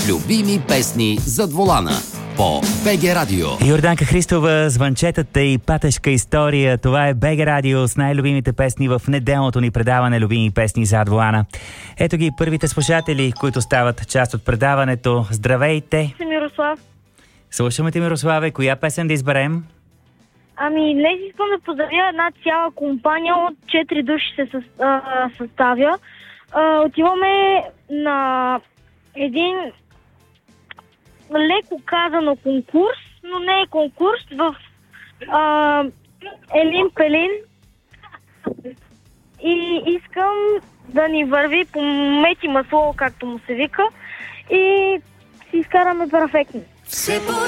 Любими песни зад волана по БГ Радио. Йорданка Христова, звънчетата и патешка история. Това е БГ Радио с най-любимите песни в неделното ни предаване Любими песни зад волана. Ето ги първите слушатели, които стават част от предаването. Здравейте! Мирослав. Слушаме те, Мирославе. Коя песен да изберем? Днес искам да поздравя една цяла компания от 4 души се съставя. Отиваме на един леко казано конкурс, но не е конкурс, в Елин Пелин. И искам да ни върви по мети масло, както му се вика, и си изкараме перфектно.